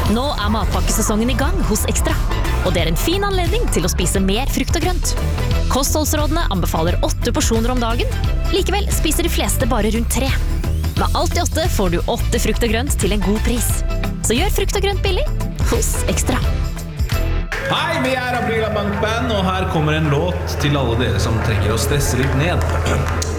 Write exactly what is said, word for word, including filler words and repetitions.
Nå er matpakkesesongen i gang hos Ekstra, og det er en fin anledning til å spise mer frukt og grønt. Kostholdsrådene anbefaler åtte porsjoner om dagen, likevel spiser de fleste bare rundt tre. Med alt i åtte får du åtte frukt og grønt til en god pris. Så gjør frukt og grønt billig hos Ekstra. Hei, vi er Aprila Bank Band, og her kommer en låt til alle dere som trenger å stresse litt ned.